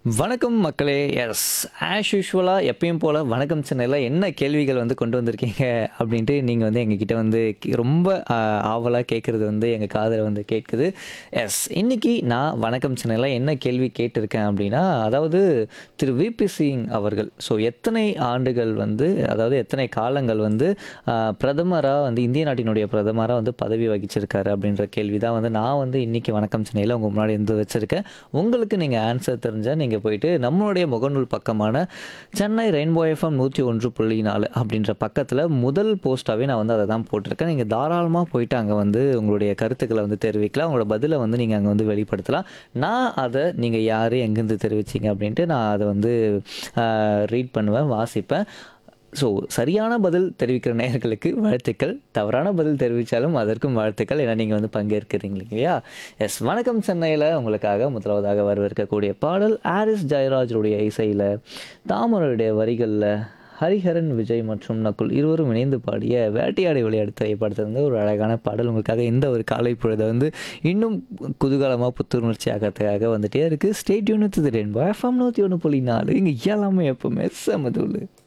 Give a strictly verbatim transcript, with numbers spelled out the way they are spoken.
வணக்கம் மக்களே. S, as யூஷுவலா எப்பயும் போல வணக்கம் சென்னையில என்ன கேள்விகள் வந்து கொண்டு வந்திருக்கீங்க அப்படின்ட்டு நீங்க வந்து எங்ககிட்ட வந்து கி- ரொம்ப ஆ, ஆவலா கேட்கறது வந்து எங்க காதுல வந்து கேட்குது. எஸ், இன்னைக்கு நான் வணக்கம் சென்னையில என்ன கேள்வி கேட்டிருக்கேன் அப்படின்னா, அதாவது திரு விபி சிங் அவர்கள் ஸோ எத்தனை ஆண்டுகள் வந்து, அதாவது எத்தனை காலங்கள் வந்து பிரதமராக வந்து இந்திய நாட்டினுடைய பிரதமராக வந்து பதவி வகிச்சிருக்காரு அப்படின்ற கேள்வி தான் வந்து நான் வந்து இன்னைக்கு வணக்கம் சென்னையில் உங்க முன்னாடி இருந்து வச்சிருக்கேன். உங்களுக்கு நீங்கள் ஆன்சர் தெரிஞ்சால் நீங்கள் போயிட்டு நம்மளுடைய முகநூல் பக்கமான சென்னை ரெயின்போ எஃப்எம் நூற்றி ஒன்று புள்ளி நாலு அப்படின்ற பக்கத்தில் முதல் போஸ்ட்டாகவே நான் வந்து அதை தான் போட்டிருக்கேன். நீங்கள் தாராளமாக போயிட்டு அங்கே வந்து உங்களுடைய கருத்துக்களை வந்து தெரிவிக்கலாம், உங்களோட பதிலை வந்து நீங்கள் அங்கே வந்து வெளிப்படுத்தலாம். நான் அதை நீங்கள் யார் எங்கேருந்து தெரிவிச்சிங்க அப்படின்ட்டு நான் அதை வந்து ரீட் பண்ணுவேன், வாசிப்பேன். ஸோ சரியான பதில் தெரிவிக்கிற நேயர்களுக்கு வாழ்த்துக்கள், தவறான பதில் தெரிவித்தாலும் அதற்கும் வாழ்த்துக்கள், ஏன்னா நீங்கள் வந்து பங்கேற்கிறீங்க இல்லையா. எஸ், வணக்கம் சென்னையில் உங்களுக்காக முதலாவதாக வரவிருக்கக்கூடிய பாடல் ஆரிஸ் ஜெயராஜுடைய இசையில், தாமரையுடைய வரிகளில், ஹரிஹரன் விஜய் மற்றும் நக்குல் இருவரும் இணைந்து பாடிய வேட்டையாடி விளையாடு திரைப்படத்திலிருந்து ஒரு அழகான பாடல் உங்களுக்காக இந்த ஒரு காலை பொழுதை வந்து இன்னும் குதூகலமாக புத்துணர்ச்சி ஆகிறதுக்காக வந்துட்டே இருக்குது. ஸ்டேட் யூனிட் ரெயின்போ எஃப்எம் நூற்றி ஒன்று புள்ளி நாலு, இங்கே எல்லாமே எப்பவுமே செமதுள்ளு.